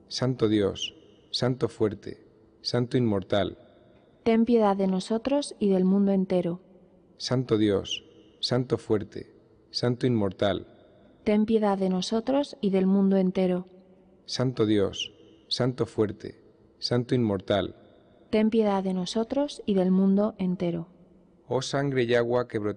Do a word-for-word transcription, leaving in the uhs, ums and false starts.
Santo Dios, Santo fuerte, Santo inmortal, ten piedad de nosotros y del mundo entero. Santo Dios, Santo fuerte, Santo inmortal, ten piedad de nosotros y del mundo entero. Santo Dios, Santo fuerte, Santo inmortal, ten piedad de nosotros y del mundo entero. oh sangre y agua que brotaste